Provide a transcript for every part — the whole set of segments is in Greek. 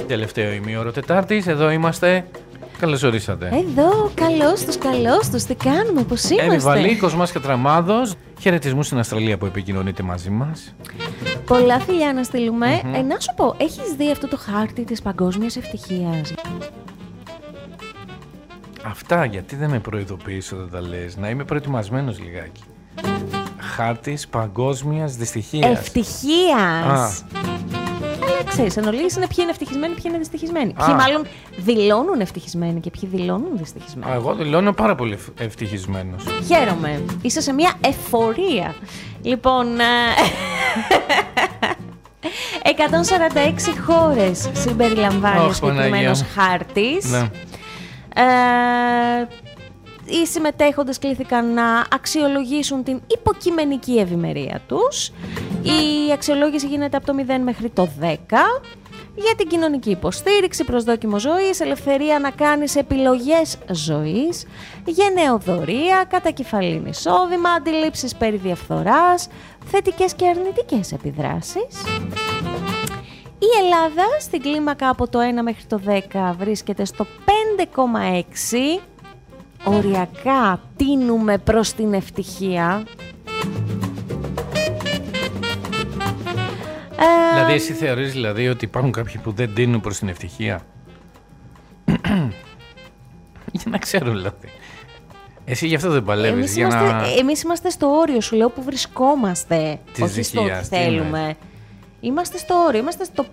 Τελευταίο ημίωρο Τετάρτης, εδώ είμαστε. Καλώς ορίσατε. Εδώ, καλώς τους, τι κάνουμε, πώς είμαστε? Έμι Βαλίκος, Μάσκα Τραμάδος. Χαιρετισμούς στην Αυστραλία που επικοινωνείτε μαζί μας. Πολλά φιλιά να στείλουμε. Να σου πω, έχεις δει αυτό το χάρτη της παγκόσμιας ευτυχίας? Αυτά γιατί δεν με προειδοποιείς όταν τα λες? Να είμαι προετοιμασμένος λιγάκι. Χάρτης παγκόσμιας δυστυχίας. Ευτυχίας. Αλλά ξέρεις, εν ολίγης είναι ποιοι είναι ευτυχισμένοι, ποιοι είναι δυστυχισμένοι. Ποιοι μάλλον δηλώνουν ευτυχισμένοι και ποιοι δηλώνουν δυστυχισμένοι. Εγώ δηλώνω πάρα πολύ ευτυχισμένος. Χαίρομαι. Είσαι σε μια εφορία. Λοιπόν, 146 χώρες συμπεριλαμβάνει ο συγκεκριμένος χάρτης. Ναι. Οι συμμετέχοντες κλήθηκαν να αξιολογήσουν την υποκειμενική ευημερία τους. Η αξιολόγηση γίνεται από το 0 μέχρι το 10 για την κοινωνική υποστήριξη, προσδόκιμο ζωής, ελευθερία να κάνεις επιλογές ζωής, γενεοδορία, κατακεφαλήν εισόδημα, αντιλήψεις περί διαφθοράς, θετικές και αρνητικές επιδράσεις. Η Ελλάδα στην κλίμακα από το 1 μέχρι το 10 βρίσκεται στο 5,6. Οριακά τίνουμε προς την ευτυχία. Δηλαδή εσύ θεωρείς δηλαδή ότι υπάρχουν κάποιοι που δεν τίνουν προς την ευτυχία? Για να ξέρω δηλαδή. Εσύ γι' αυτό δεν παλεύεις? Εμείς είμαστε στο όριο, σου λέω, που βρισκόμαστε. Όχι στο ότι θέλουμε. Είμαστε στο όριο, είμαστε στο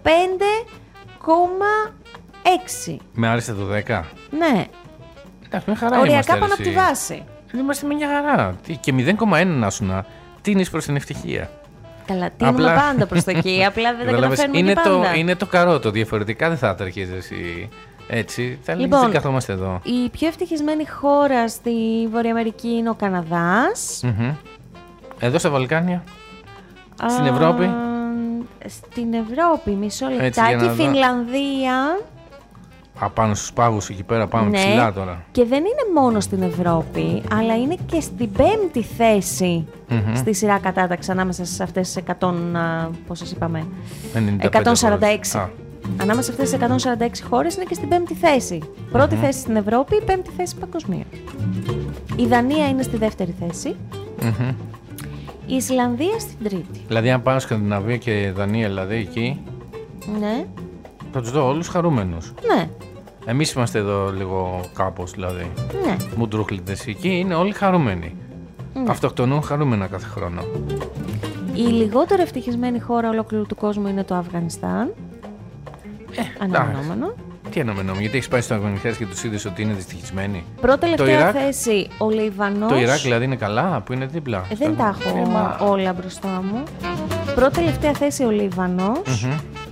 5,6. Με άρεσε το 10. Ναι. Μια χαρά οριακά πάνω από τη βάση. Είμαστε με μια χαρά. Και 0,1 να σου να τίνεις προς την ευτυχία. Καλά, τίνουμε πάντα προς το εκεί, απλά δεν τα καταφέρνουμε και πάντα. Είναι το καρότο, διαφορετικά δεν θα αταρχείς εσύ. Έτσι, θα λέγεις δεν καθόμαστε εδώ. Η πιο ευτυχισμένη χώρα στη Βόρεια Αμερική είναι ο Καναδάς. Εδώ στα Βαλκάνια. Στην Ευρώπη. Στην Ευρώπη, μισό λεπτάκι, Φινλανδία. Απάνω στους πάγους εκεί πέρα, πάμε ψηλά τώρα. Και δεν είναι μόνο στην Ευρώπη, αλλά είναι και στην 5η θέση στη σειρά κατάταξη ανάμεσα σε αυτές τις 146. Ανάμεσα σε αυτές τις 146 χώρες είναι και στην 5η θέση. Πρώτη θέση στην Ευρώπη, 5η θέση παγκοσμίως. Η Δανία είναι στη 2η θέση. Η Ισλανδία στην 3η. Δηλαδή αν πάω Σκανδιναβία και Δανία, δηλαδή εκεί, ναι, θα τους δω όλους χαρούμενους. Ναι. Εμείς είμαστε εδώ λίγο κάπως, δηλαδή. Ναι. Μουντρούχλητες. Εκεί είναι όλοι χαρούμενοι. Ναι. Αυτοκτονούν χαρούμενα κάθε χρόνο. Η λιγότερο ευτυχισμένη χώρα ολόκληρου του κόσμου είναι το Αφγανιστάν. Αναμενόμενο. Τι αναμενόμενο, γιατί έχεις πάει στο Αφγανιστάν και τους είδες ότι είναι δυστυχισμένοι? Πρώτη-τελευταία θέση ο Λιβανός. Το Ιράκ δηλαδή είναι καλά, που είναι δίπλα. Δεν τα έχω όλα μπροστά μου. Πρώτη-τελευταία θέση ο Λιβανός.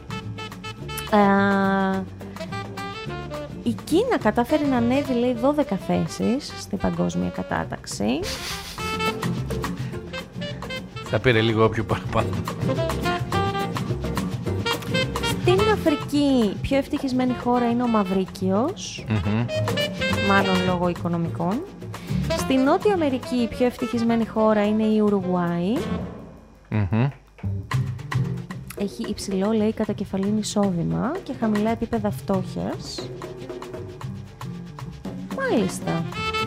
Η Κίνα κατάφερε να ανέβει, λέει, 12 θέσεις στην παγκόσμια κατάταξη. Θα πήρε λίγο όποιο παραπάνω. Στην Αφρική, πιο ευτυχισμένη χώρα είναι ο Μαυρίκιος, μάλλον λόγω οικονομικών. Στην Νότια Αμερική, η πιο ευτυχισμένη χώρα είναι η Ουρουγουάη. Έχει υψηλό, λέει, κατακεφαλήν εισόδημα και χαμηλά επίπεδα φτώχειας. Μάλιστα.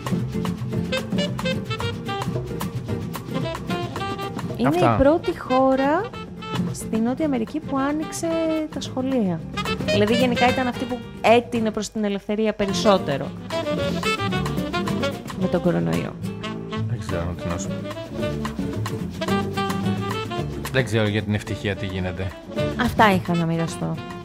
Είναι η πρώτη χώρα στη Νότια Αμερική που άνοιξε τα σχολεία. Δηλαδή γενικά ήταν αυτή που έτεινε προς την ελευθερία περισσότερο με τον κορονοϊό. Δεν ξέρω τι να σου πω. Δεν ξέρω για την ευτυχία τι γίνεται. Αυτά είχα να μοιραστώ.